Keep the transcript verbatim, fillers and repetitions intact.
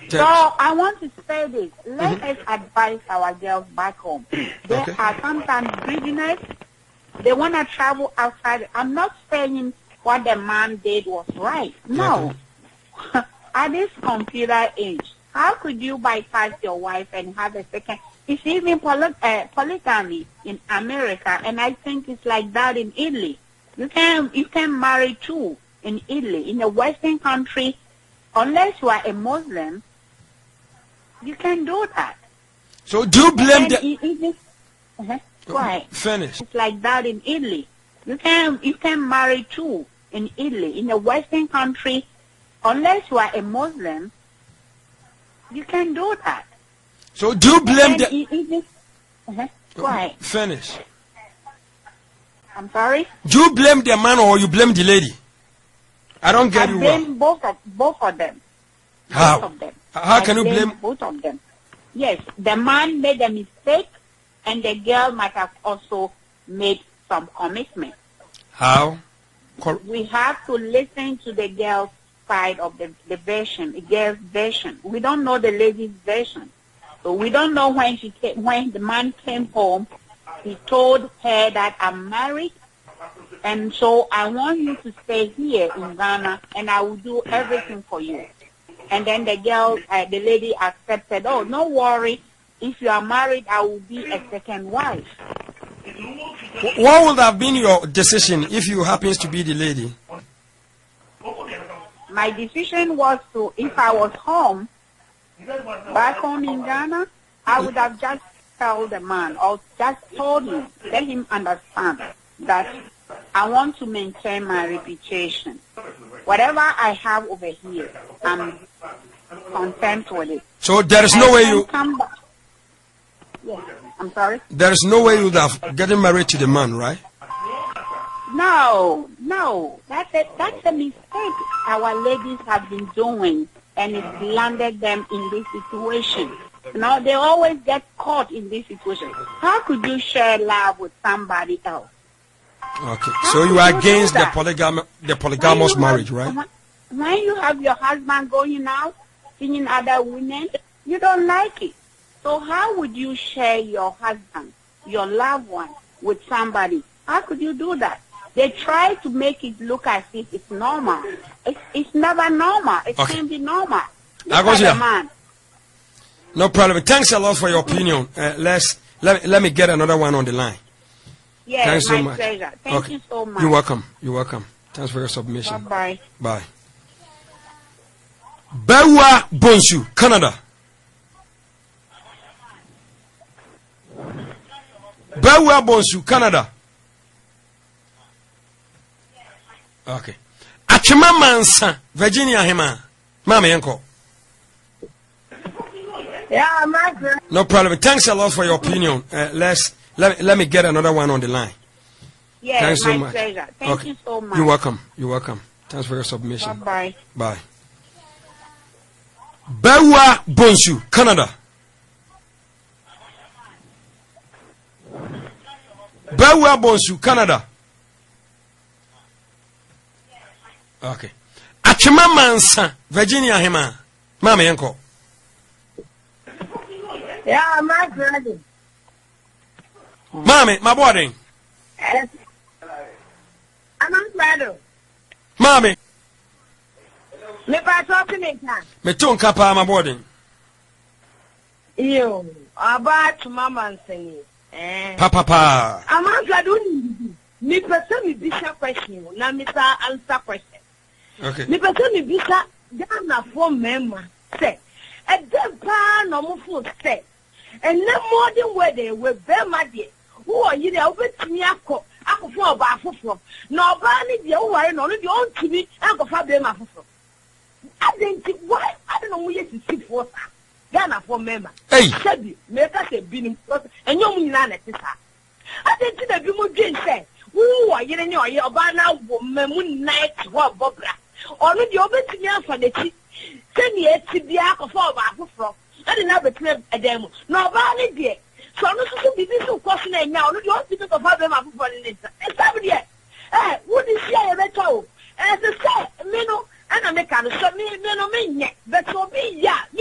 So I want to say this. Let mm-hmm. us advise our girls back home. They okay. are sometimes greediness. They want to travel outside. I'm not saying what the man did was right. No. Okay. At this computer age, how could you bypass your wife and have a second? It's even poly- uh, polygamy in America, and I think it's like that in Italy. You can you can marry two in Italy. In a Western country, unless you are a Muslim, you can do that. So do you blame the... It, it is, uh-huh, go ahead. Finish. It's like that in Italy. You can you can marry two in Italy. In a Western country, unless you are a Muslim, you can do that. So do you blame the... It, it is, uh-huh, go ahead. Finish. I'm sorry? Do you blame the man or you blame the lady? I don't get I you blame well. both of, both of them. How? Both of them. How I can you blame... both of them? Yes, the man made a mistake, and the girl might have also made some commitment. How? We have to listen to the girl's side of the, the version, the girl's version. We don't know the lady's version. So we don't know when she came, when the man came home, he told her that I'm married, and so I want you to stay here in Ghana, and I will do everything for you. And then the girl, uh, the lady accepted, oh, no worry, if you are married, I will be a second wife. What would have been your decision if you happens to be the lady? My decision was to, if I was home, back home in Ghana, I would have just told the man, or just told him, let him understand that I want to maintain my reputation. Whatever I have over here, I'm content with it. So there is no I way you... Come back. Yes, I'm sorry? There is no way you would have gotten married to the man, right? No, no. That's a, that's a mistake our ladies have been doing, and it landed them in this situation. You know, they always get caught in this situation. How could you share love with somebody else? Okay, How so you are against the, polygam- the polygamous marriage, have, right? When you have your husband going out, seeing other women, you don't like it. So how would you share your husband, your loved one, with somebody? How could you do that? They try to make it look as if it's normal. It's, it's never normal. It okay. can't be normal. Look at the man. No problem. Thanks a lot for your opinion. Uh, let's let, let me get another one on the line. Yes, Thanks my so much. pleasure. Thank okay. you so much. You're welcome. You're welcome. Thanks for your submission. Bye-bye. Bye. Bewa Bonsu, Canada. Bewa Bonsu, Canada. Okay. Achima Mansa, Virginia Hema. Mama Yanko. Yeah, my friend. No problem. Thanks a lot for your opinion. Uh, let's let, let me get another one on the line. Yes, Thanks my so much. pleasure. Thank okay. you so much. You're welcome. You're welcome. Thanks for your submission. Bye-bye. Bye. Bewa Bonsu, Canada. Bewa Bonsu, Canada. Okay. Achima Mansa, Virginia Hema. Mama Yanko. Yeah, my friend. Mommy, my boarding. Yes. I'm on Prado. Mommy. Me pa talking in time. Me tun kapa my boarding. Yo, about mama and saying. Eh. Papa pa. I'm on Prado. Me person me bisa question. Na me sa answer question. Okay. Me person me bisa Ghana for member say. E dem pa no mo fo say. And no more than where they were very mad. Who are you there over to me? Ako, ako for about four. No, Barney, the old one, only the old to me, Uncle Fabian. I didn't why I don't know where to see for Ghana for member. Hey, Shabby, make us a beating, and you mean that. I didn't see the Bimu Jane say, who are you in your Yabana woman night what Bobra? Only the over to me for the cheap. Send me a Tibiaco for about four. I didn't have a clip a demo. No, Barney, dear. So I'm not supposed to be so questioning now. You want to think of having my football in it. It's happened yet. Eh, what is she a better? As I say, Mino, and I make a so me, Mino, me, but so be ya.